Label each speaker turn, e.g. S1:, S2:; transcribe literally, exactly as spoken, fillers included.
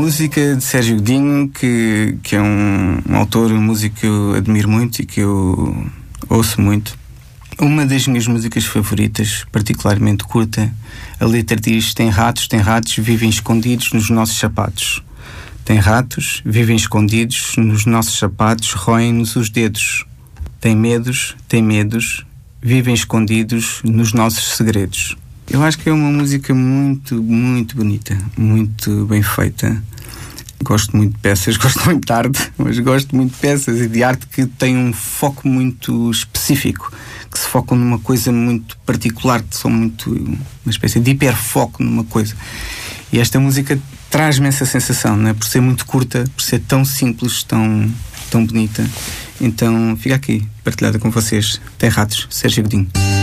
S1: música de Sérgio Godinho, que, que é um, um autor, um músico que eu admiro muito e que eu ouço muito. Uma das minhas músicas favoritas, particularmente curta, a letra diz: tem ratos, tem ratos, vivem escondidos nos nossos sapatos. Tem ratos, vivem escondidos nos nossos sapatos, roem-nos os dedos. Tem medos, tem medos, vivem escondidos nos nossos segredos. Eu acho que é uma música muito, muito bonita, muito bem feita. Gosto muito de peças, gosto muito de arte, mas gosto muito de peças e de arte que tem um foco muito específico, que se focam numa coisa muito particular, que são muito uma espécie de hiperfoco numa coisa. E esta música traz-me essa sensação, não é? Por ser muito curta, por ser tão simples, tão, tão bonita. Então fica aqui, partilhada com vocês. Tem ratos, Sérgio Godinho.